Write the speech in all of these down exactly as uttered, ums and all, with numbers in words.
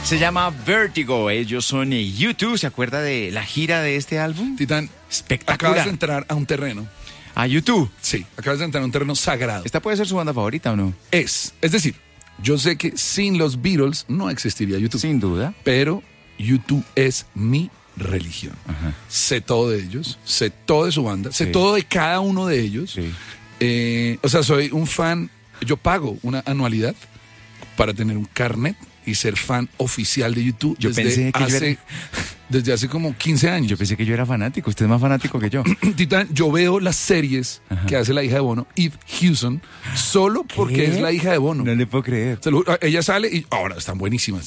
Se llama Vertigo. Ellos son eh, U dos. ¿Se acuerda de la gira de este álbum? Titán, Espectacular. acabas de entrar a un terreno. ¿A U dos? Sí, acabas de entrar a un terreno sagrado. ¿Esta puede ser su banda favorita o no? Es, es decir, yo sé que sin los Beatles no existiría U dos. Sin duda. Pero U dos es mi religión. Ajá. Sé todo de ellos, sé todo de su banda, sé Sí. todo de cada uno de ellos. Sí. Eh, o sea, soy un fan, yo pago una anualidad para tener un carnet y ser fan oficial de U dos Yo desde, pensé que yo hace, era- desde hace como quince años. Yo pensé que yo era fanático. Usted es más fanático que yo. Titán, yo veo las series Ajá. que hace la hija de Bono, Eve Hewson, solo porque ¿Qué? es la hija de Bono. No le puedo creer. Se lo juro, ella sale y ahora están buenísimas.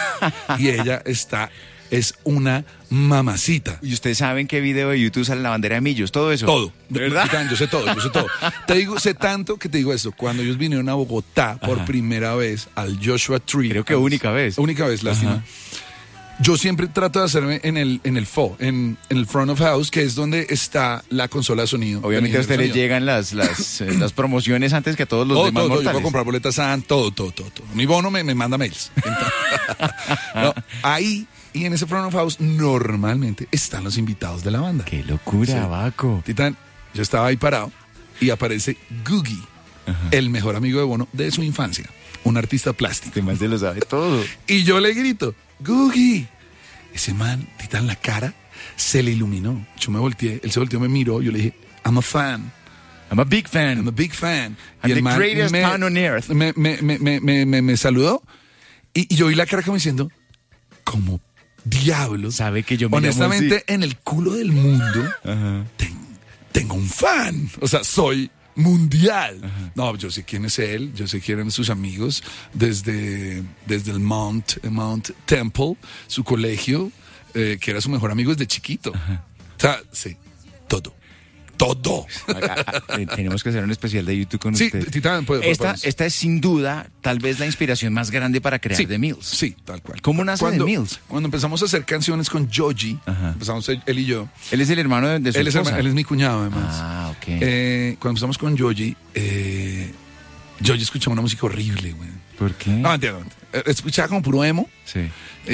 Y ella está, es una mamacita. ¿Y ustedes saben qué video de YouTube sale la bandera de Millos? Todo eso. Todo. ¿De verdad? Titán, yo sé todo, yo sé todo. Te digo, sé tanto que te digo esto. Cuando ellos vinieron a Bogotá por Ajá. primera vez al Joshua Tree. Creo que única vez. Única vez, lástima. Ajá. Yo siempre trato de hacerme en el, en el F O, en, en el front of house, que es donde está la consola de sonido. Obviamente a el usted ingeniero le de sonido. llegan las, las, eh, las promociones antes que a todos los Todo, demás todo, todo. Yo mortales. puedo comprar boletas SAN, todo, todo, todo, todo. Mi Bono me, me manda mails. Entonces, no, ahí y en ese front of house normalmente están los invitados de la banda. ¡Qué locura, Sí. Baco! Titán, yo estaba ahí parado y aparece Googie, el mejor amigo de Bono de su infancia, un artista plástico. Este man se lo sabe todo. Y yo le grito, Googie. Ese man, Titán, la cara se le iluminó. Yo me volteé, él se volteó, me miró, yo le dije, I'm a fan. I'm a big fan. I'm a big fan. I'm y the el man greatest me, man on earth. Me, me, me, me, me, me- me saludó y, y yo vi la cara como diciendo, como diablos. Sabe que yo me llamo Honestamente, así. en el culo del mundo Ajá. ten- tengo un fan. O sea, soy mundial. No, yo sé quién es él, yo sé quién eran sus amigos desde, desde el Mount, Mount Temple, su colegio, eh, que era su mejor amigo desde chiquito. O sea, sí, todo. Todo. Acá, ah, eh, tenemos que hacer un especial de YouTube con Sí, usted. Titán, puede- esta, podemos. esta es sin duda tal vez la inspiración más grande para crear Sí, The Mills. Sí, tal cual. ¿Cómo nace cuando, The Mills? Cuando empezamos a hacer canciones con Joji, Ajá. empezamos él, él y yo. Él es el hermano de, de su Él es, esposa. herma- él es mi cuñado, además. Ah, ok. Eh, cuando empezamos con Joji, eh, Joji escuchaba una música horrible, güey. ¿Por qué? No, mentira, no, mentira. Eh, Escuchaba como puro emo. Sí.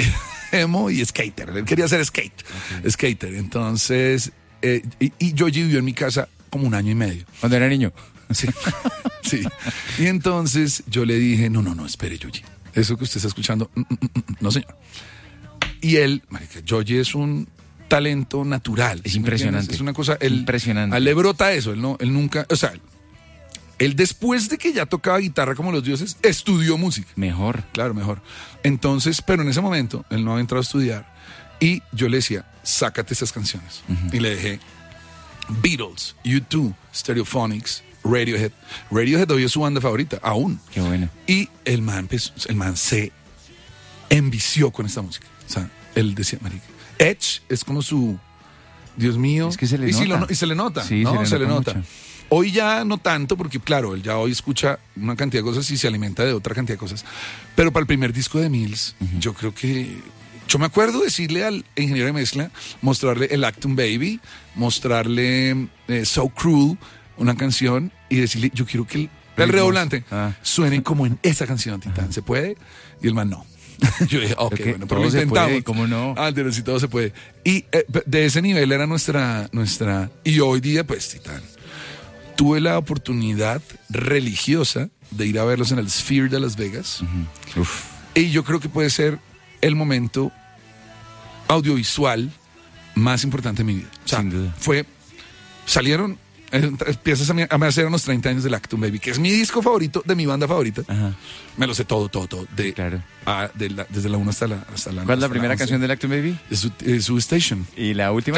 Emo y skater. Él quería ser skate. Skater. Entonces, eh, y, y Joji vivió en mi casa como un año y medio. Cuando era niño. Sí. Sí. Y entonces yo le dije, no, no, no, espere, Joji. Eso que usted está escuchando, mm, mm, mm, mm, no, señor. Y él, marica, Joji es un talento natural. Es ¿sí me impresionante. entiendes? Es una cosa, él, Impresionante. A él le brota eso, él no, él nunca, o sea, él después de que ya tocaba guitarra como los dioses, estudió música. Mejor. Claro, mejor. Entonces, pero en ese momento, él no había entrado a estudiar y yo le decía, sácate estas canciones. Y le dejé Beatles, U dos, Stereophonics, Radiohead. Radiohead hoy es su banda favorita, aún. Qué bueno. Y el man, pues, el man se envició con esta música. O sea, él decía, marica, Edge es como su, Dios mío. Es que se le y, sí nota. lo- y se le nota. Sí, ¿no? se le nota mucho. Hoy ya no tanto, porque claro, él ya hoy escucha una cantidad de cosas y se alimenta de otra cantidad de cosas. Pero para el primer disco de Mills, yo creo que... Yo me acuerdo decirle al ingeniero de mezcla, mostrarle el Acton Baby, mostrarle eh, So Cruel, una canción, y decirle, yo quiero que el, el redoblante Ah. suene como en esa canción, Titán. ¿Se puede? Y el man no. Yo dije, ok, Pero que bueno, pero todo lo se intentamos. puede, ¿cómo no? Ah, pero sí, todo se puede. Y eh, de ese nivel era nuestra, nuestra... Y hoy día, pues, Titán, tuve la oportunidad religiosa de ir a verlos en el Sphere de Las Vegas. Uf. Y yo creo que puede ser el momento audiovisual más importante de mi vida. O sea, Sin duda. fue... Salieron... eh, Empiezas a, mi- a hacer unos treinta años del Acton Baby, que es mi disco favorito de mi banda favorita. Ajá. Me lo sé todo, todo, todo. De, Claro. a- de la- desde la uno hasta la hasta la ¿Cuál es la hasta primera once. canción del Acton Baby? Es su, es su Station. ¿Y la última?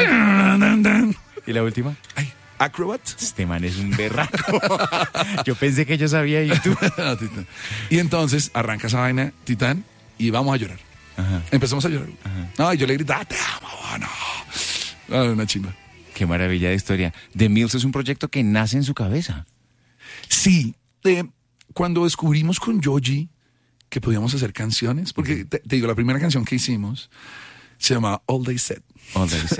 ¿Y la última? Ay, Acrobat. Este man es un berraco. Yo pensé que yo sabía YouTube. No, Titán. Y entonces arranca esa vaina, Titán, y vamos a llorar. Ajá. Empezamos a llorar. No, y yo le gritaba, te amo, bueno. Ah, una chimba. Qué maravilla de historia. The Mills es un proyecto que nace en su cabeza. Sí, eh, cuando descubrimos con Joji que podíamos hacer canciones, porque te, te digo, la primera canción que hicimos se llamaba All They Said. All They Said.